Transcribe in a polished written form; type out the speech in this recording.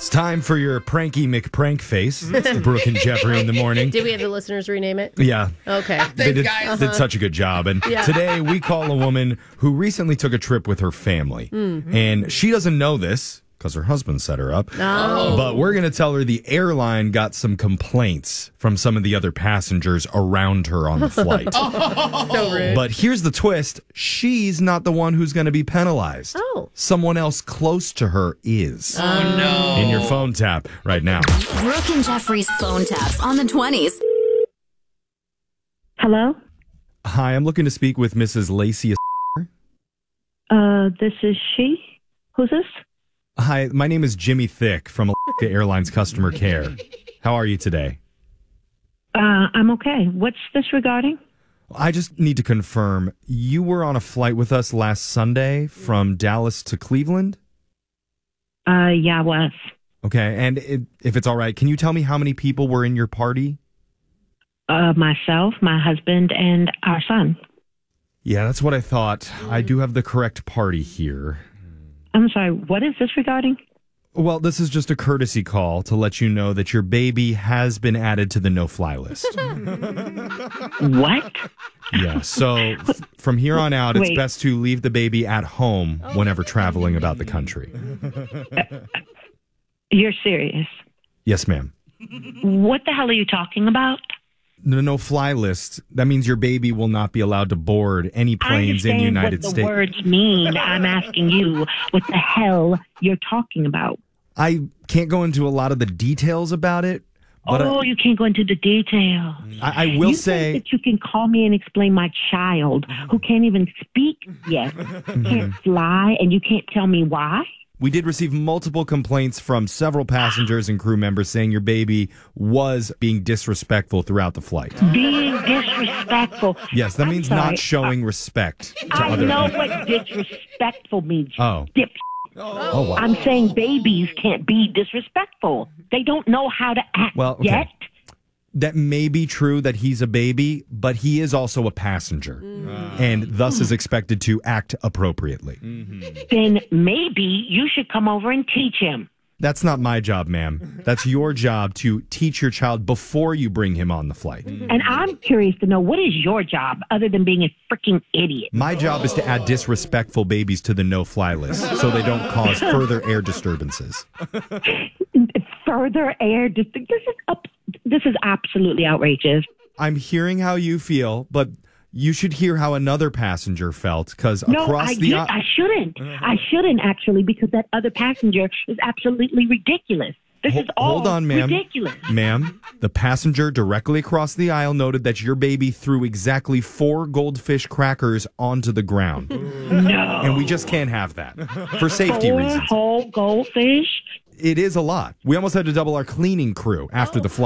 It's time for your pranky McPrank face. It's Brooke and Jeffrey in the morning. Did we have the listeners rename it? Yeah. Okay. They did such a good job. And today we call a woman who recently took a trip with her family. Mm-hmm. And she doesn't know this because her husband set her up. Oh. But we're going to tell her the airline got some complaints from some of the other passengers around her on the flight. So rude. But here's the twist. She's not the one who's going to be penalized. Oh. Someone else close to her is. Oh, no. In your phone tap right now. Brooke and Jeffrey's phone taps on the 20s. Hello? Hi, I'm looking to speak with Mrs. Lacey. This is she? Who's this? Hi, my name is Jimmy Thick from Alaska Airlines Customer Care. How are you today? I'm okay. What's this regarding? I just need to confirm, you were on a flight with us last Sunday from Dallas to Cleveland? Yeah, I was. Okay, and if it's all right, can you tell me how many people were in your party? Myself, my husband, and our son. Yeah, that's what I thought. I do have the correct party here. I'm sorry, what is this regarding? Well, this is just a courtesy call to let you know that your baby has been added to the no-fly list. What? Yeah, so from here on out, it's Wait. best to leave the baby at home whenever traveling about the country. You're serious? Yes, ma'am. What the hell are you talking about? The no-fly list, that means your baby will not be allowed to board any planes in the United what States. the words mean. I'm asking you what the hell you're talking about. I can't go into a lot of the details about it, but You can't go into the detail. I will you say... think that you can call me and explain my child who can't even speak yet, can't fly, and you can't tell me why? We did receive multiple complaints from several passengers and crew members saying your baby was being disrespectful throughout the flight. Being disrespectful. Yes, that I'm means sorry. not showing respect to I other know people. what disrespectful means. Oh. Dip. Oh, wow. I'm saying babies can't be disrespectful. They don't know how to act Well, okay. yet. That may be true that he's a baby, but he is also a passenger and thus is expected to act appropriately. Then maybe you should come over and teach him. That's not my job, ma'am. That's your job to teach your child before you bring him on the flight. And I'm curious to know, what is your job other than being a freaking idiot? My job is to add disrespectful babies to the no-fly list so they don't cause further air disturbances. Further air. This is absolutely outrageous. I'm hearing how you feel, but you should hear how another passenger felt because across I shouldn't. I shouldn't actually, because that other passenger is absolutely ridiculous. This is all hold on, ma'am. ridiculous. Ma'am, the passenger directly across the aisle noted that your baby threw exactly 4 goldfish crackers onto the ground. No. And we just can't have that for safety 4 reasons. whole goldfish? It is a lot. We almost had to double our cleaning crew after the flight.